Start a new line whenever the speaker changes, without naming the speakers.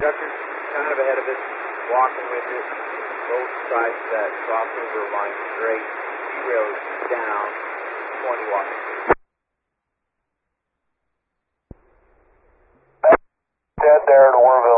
Conductor's kind of ahead of it, walking with it, both sides of that crossover line straight, derail is down, 20 walking.
Dead there to Warville.